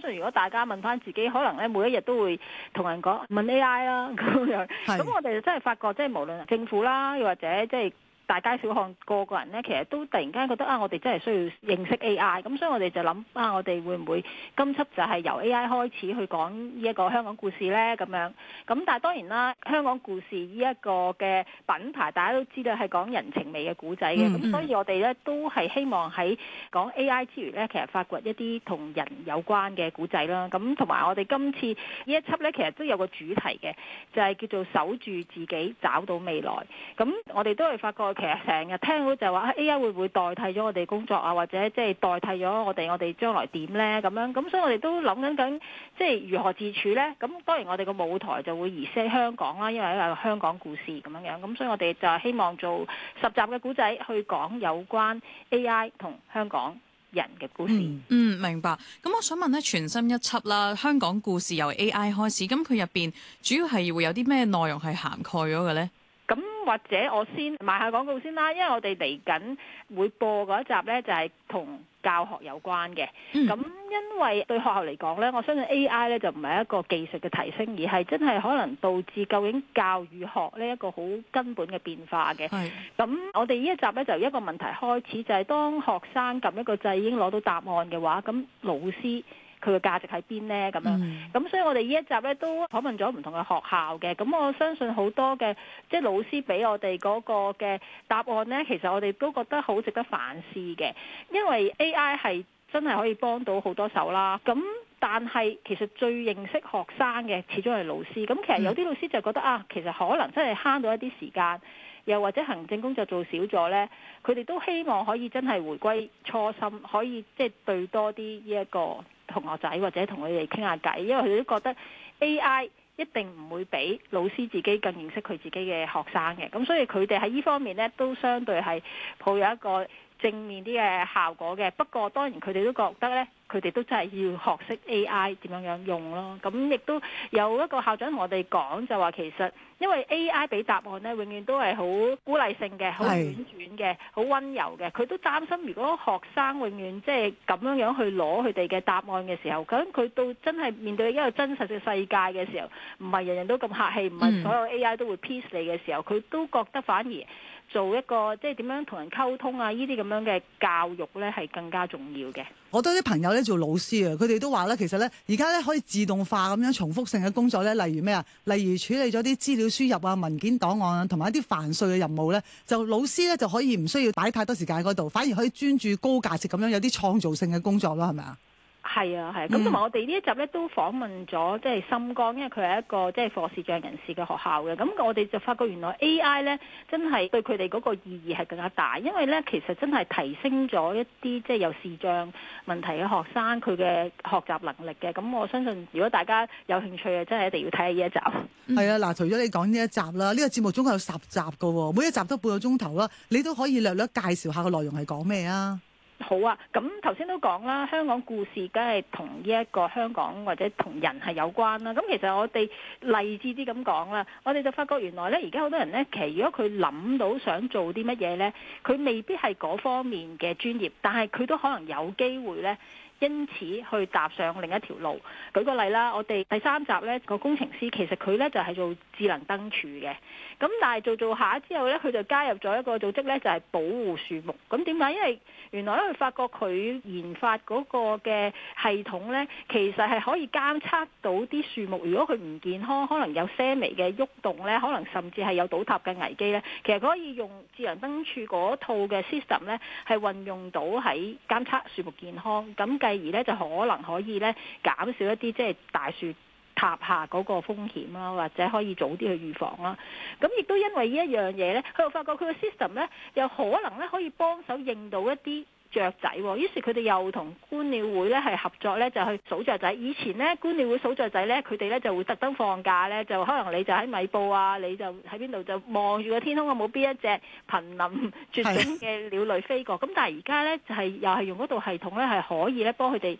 信如果大家問翻自己，可能咧每一日都會同人講問 AI 啦咁樣。咁我哋就真係發覺，即係無論政府啦，又或者即係大街小巷個人咧，其實都突然間覺得我哋真係需要認識 AI，咁所以我哋就諗我哋會唔會今輯就係由 AI 開始去講呢一個香港故事咧咁樣。咁但係當然啦，香港故事呢一個嘅品牌，大家都知道係講人情味嘅故仔嘅，咁所以我哋咧都係希望喺講 AI 之餘咧，其實發掘一啲同人有關嘅故仔啦。咁同埋我哋今次呢一輯咧，其實都有個主題嘅，就係叫做守住自己，找到未來。咁我哋都係發覺。其實成日聽到就話 AI 會唔會代替咗我哋工作啊，或者即係代替咗我哋將來點呢？咁樣，咁所以我哋都諗緊即係如何自處呢？咁當然我哋個舞台就會移師香港啦，因為係香港故事咁樣，咁所以我哋就希望做10集嘅故仔去講有關 AI 同香港人嘅故事。 明白。咁我想問咧，全新一輯啦，香港故事由 AI 開始，咁佢入邊主要係會有啲咩內容係涵蓋咗嘅呢？ 咁或者我先賣下廣告先啦，因為我哋嚟緊會播嗰一集呢，就係同教學有關嘅。咁因為對學校嚟講呢，我相信 AI 呢就唔係一個技術嘅提升，而係真係可能導致究竟教與學呢一個好根本嘅變化嘅。咁我哋呢一集呢，就一個問題開始，就係當學生撳一個掣已經攞到答案嘅話，咁老師佢嘅價值喺邊呢？咁樣，咁所以我哋呢一集咧都訪問咗唔同嘅學校嘅，咁我相信好多嘅即係老師俾我哋嗰個嘅答案呢，其實我哋都覺得好值得反思嘅，因為 AI 係真係可以幫到好多手啦。咁但係其實最認識學生嘅始終係老師。咁其實有啲老師就覺得其實可能真係慳到一啲時間，又或者行政工作做少咗呢，佢哋都希望可以真係回歸初心，可以即係對多啲呢一個同學仔或者同佢哋傾下偈，因為佢哋都覺得 AI 一定唔會比老師自己更認識佢自己嘅學生嘅，咁所以佢哋喺呢方面呢都相對係抱有一個正面啲嘅效果嘅。不過當然佢哋都覺得呢，佢哋都真係要學識 AI 點樣用咯。咁亦都有一個校長同我哋講，就話其實因為 AI 俾答案呢，永遠都係好鼓勵性嘅，好婉轉嘅，好溫柔嘅。佢都擔心如果學生永遠即係咁樣去攞佢哋嘅答案嘅時候，咁佢到真係面對一個真實嘅世界嘅時候，唔係人人都咁客氣，唔係所有 AI 都會 peace 你嘅時候，佢都覺得反而做一個即係點樣同人溝通啊，呢啲咁樣嘅教育呢係更加重要嘅。 我都有啲朋友咧做老師啊，佢哋都話咧，其實咧而家咧可以自動化咁樣重複性嘅工作咧，例如咩啊？例如處理咗啲資料輸入啊、文件檔案啊，同埋一啲繁碎嘅任務咧，就老師咧就可以唔需要擺太多時間喺嗰度，反而可以專注高價值咁樣有啲創造性嘅工作咯，係咪啊？ 係啊，係。咁同埋我哋呢一集咧都訪問咗即係深江，因為佢係一個即係課視障人士嘅學校嘅。咁我哋就發覺原來 AI 咧真係對佢哋嗰個意義係更加大，因為咧其實真係提升咗一啲即係有視障問題嘅學生佢嘅學習能力嘅。咁我相信如果大家有興趣嘅，真係一定要睇下呢一集。 係啊，嗱，除咗你講呢一集啦，呢個節目總共有10集㗎喎，每一集都半個鐘頭啦，你都可以略略介紹下個內容係講咩啊？ 好啊，咁頭先都講啦，香港故事梗係同呢一個香港或者同人係有關啦。咁其實我哋勵志啲咁講啦，我哋就發覺原來呢，而家好多人呢，其實如果佢諗到想做啲乜嘢呢，佢未必係嗰方面嘅專業，但係佢都可能有機會呢，因此去踏上另一條路。舉個例啦，我哋第3集呢個工程師其實佢呢就係做智能燈柱嘅，咁但係做下之後呢，佢就加入咗一個組織呢，就係保護樹木。咁點解？因為原來咧佢發覺佢研發嗰個嘅系統呢，其實係可以監測到啲樹木，如果佢唔健康，可能有些微嘅喐動呢，可能甚至係有倒塌嘅危機呢。其實佢可以用智能燈柱嗰套嘅 system 呢，係運用到喺監測樹木健康，咁繼而呢，就可能可以呢減少一啲即係大樹塌下嗰個風險啦，或者可以早啲去預防啦。咁亦都因為呢一樣嘢呢，佢又發覺佢個 system 呢，又可能呢可以幫手認到一啲雀仔喎。於是佢哋又同觀鳥會呢係合作呢，就去數雀仔。以前呢，觀鳥會數雀仔呢，佢哋呢就會特登放假呢，就可能你就喺米埔啊，你就喺邊度就望住個天空有冇邊一隻瀕臨絕種嘅鳥類飛過。咁但係而家呢，就係又係用嗰套系統呢，係可以呢幫佢哋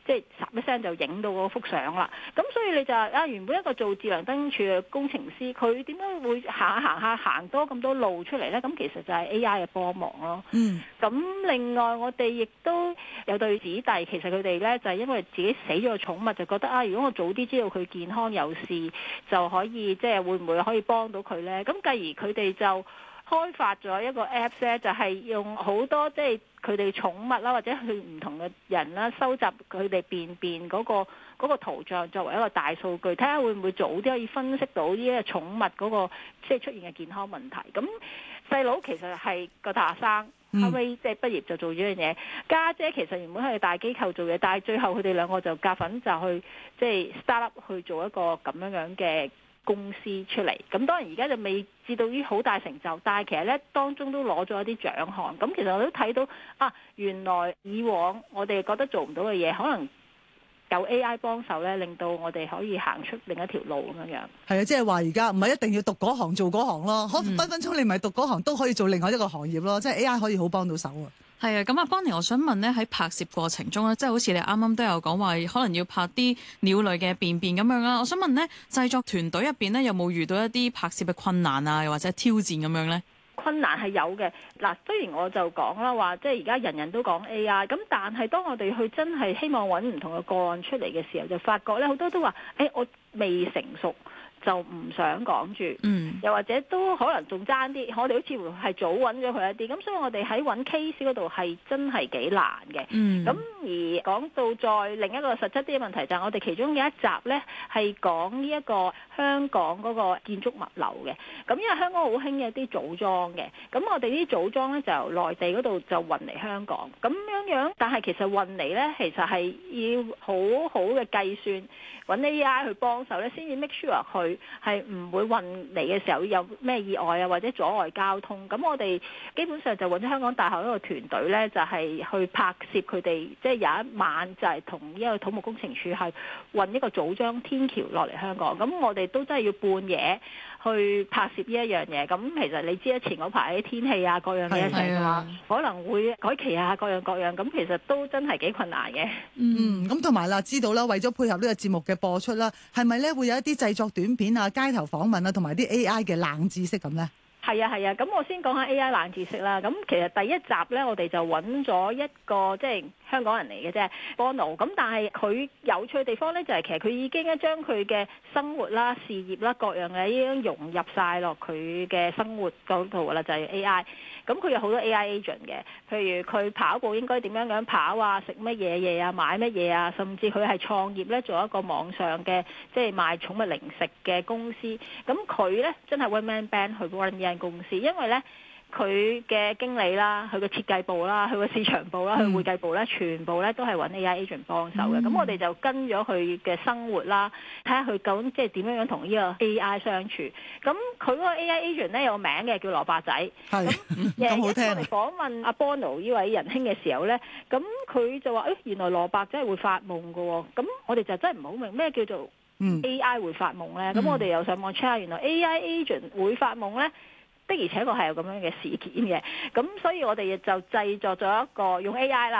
即係十一聲就影到嗰幅相啦。咁所以你就話原本一個做智能燈柱嘅工程師，佢點解會行多咁多路出嚟咧？咁其實就係 AI 嘅幫忙咯。咁另外我哋亦都有對子弟，其實佢哋咧就係因為自己死咗個寵物，就覺得如果我早啲知道佢健康有事，就可以即係會唔會可以幫到佢咧？咁繼而佢哋就開發咗一個 Apps 咧，就係用好多即係佢哋寵物啦，或者去唔同嘅人啦，收集佢哋便嗰個圖像作為一個大數據，睇下會唔會早啲可以分析到呢個寵物嗰個即係出現嘅健康問題。咁細佬其實係個大學生，後尾即係畢業就做咗樣嘢。家姐其實原本係大機構做嘢，但係最後佢哋兩個就夾份就去即係 start up 去做一個咁樣嘅公司出嚟。咁當然而家就未至到於好大成就，但係其實咧當中都攞咗一啲獎項。咁其實我都睇到原來以往我哋覺得做唔到嘅嘢，可能有 AI 幫手咧，令到我哋可以行出另一條路咁樣。 係啊，即係話而家唔係一定要讀嗰行做嗰行咯，分分鐘你唔係讀嗰行都可以做另外一個行業咯。即係 AI 可以好幫到手啊。 係啊，咁阿 Bonnie，我想問咧，喺拍攝過程中咧，即係好似你啱啱都有講話，可能要拍啲鳥類嘅便咁樣啦。我想問咧，製作團隊入邊咧，有冇遇到一啲拍攝嘅困難啊，又或者挑戰咁樣咧？ 困難係有嘅。嗱，雖然我就講啦話，即係而家人人都講 AI，咁但係當我哋去真係希望揾唔同嘅個案出嚟嘅時候，就發覺咧好多都話，我未成熟。就唔想講住，又或者都可能仲爭啲，我哋好似乎係早揾咗佢一啲，咁所以我哋喺揾 case 嗰度係真係幾難嘅。咁而講到再另一個實質啲嘅問題，就係我哋其中嘅一集呢係講呢一個香港嗰個建築物流嘅。咁因為香港好興嘅啲組裝嘅，咁我哋啲組裝呢就由內地嗰度就運嚟香港，咁樣，但係其實運嚟呢，其實係要好好嘅計算，揾 AI 去幫手呢，先至 make sure 佢係唔會運嚟嘅時候有咩意外啊，或者阻礙交通。咁我哋基本上就揾咗香港大學一個團隊呢，就係去拍攝佢哋，即係有一晚就係同呢個土木工程處係運一個組裝天橋落嚟香港。咁我哋都真係要半夜去拍攝呢一樣嘢。咁其實你知啦，前嗰排啲天氣啊，各樣嘢成嘅話，可能會改期啊，各樣。咁其實都真係幾困難嘅。 咁同埋啦，知道啦，為咗配合呢個節目嘅播出啦，係咪咧會有一啲製作短片啊、街頭訪問啊，同埋啲 AI 嘅冷知識咁咧？ 係啊，咁我先講下 AI 冷知識啦。咁其實第一集咧，我哋就揾咗一個即係香港人嚟嘅啫，Bono。咁但係佢有趣嘅地方咧，就係其實佢已經將佢嘅生活啦、事業啦各樣嘅已經融入晒落佢嘅生活嗰度啦，就係 AI。咁佢有好多 AI agent 嘅，譬如佢跑步應該點樣跑啊，食乜嘢啊，買乜嘢啊，甚至佢係創業咧，做一個網上嘅即係賣寵物零食嘅公司。咁佢咧真係 one man band 去 run 呢間公司，因為咧佢嘅經理啦、佢嘅設計部啦、佢嘅市場部啦、佢會計部咧，全部咧都係揾 AI agent 幫手嘅。咁我哋就跟咗佢嘅生活啦，睇下佢究竟即係點樣同呢個 AI 相處。咁佢嗰個 AI agent 咧有個名嘅叫蘿蔔仔。 咁好聽。我哋訪問阿 Bono 呢位仁兄嘅時候咧，咁佢就話：原來蘿蔔仔會發夢㗎喎。咁我哋就真係唔好明咩叫做 AI 會發夢咧。咁我哋又上網 check 下，原來 AI agent 會發夢咧。的而且確係有咁樣嘅事件嘅，咁所以我哋就製作咗一個用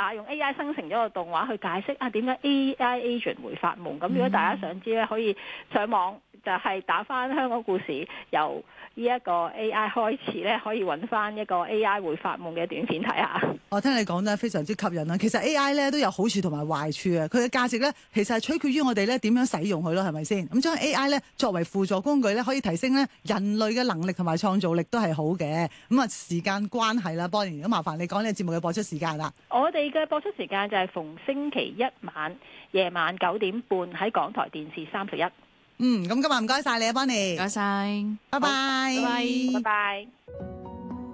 AI 生成咗個動畫去解釋點解 AI agent 會發夢。咁如果大家想知咧，可以上網就係打翻香港故事，由呢一個 AI 開始咧，可以揾翻一個 AI 會發夢嘅短片睇下。 我聽你講得非常之吸引啦。其實 AI 咧都有好處同埋壞處啊。佢嘅價值咧其實係取決於我哋咧點樣使用佢咯，係咪先？咁將 AI 咧作為輔助工具咧，可以提升咧人類嘅能力同埋創造力都係好嘅。咁啊，時間關係啦，Bonnie，咁麻煩你講呢個節目嘅播出時間啦。我哋嘅播出時間就係逢星期一晚夜晚9點半喺港台電視31。咁今日唔該晒你啊，Bonnie。唔該晒，拜拜。 拜拜。